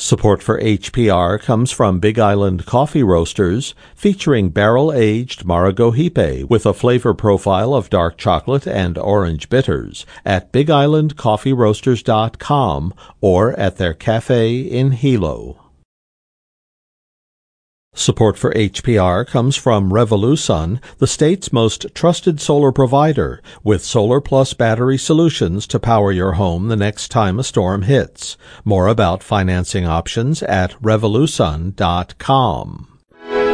Support for HPR comes from Big Island Coffee Roasters, featuring barrel-aged Maragohipe with a flavor profile of dark chocolate and orange bitters at BigIslandCoffeeRoasters.com or at their cafe in Hilo. Support for HPR comes from Revolusun, the state's most trusted solar provider, with Solar Plus battery solutions to power your home the next time a storm hits. More about financing options at Revolusun.com.